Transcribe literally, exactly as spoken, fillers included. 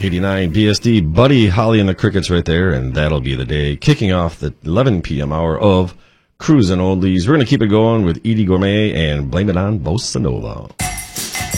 eighty-nine B S D, Buddy Holly and the Crickets right there, and that'll be the day. Kicking off the eleven p.m. hour of Cruisin' Oldies. We're going to keep it going with Edie Gourmet and Blame It on Bossa Nova.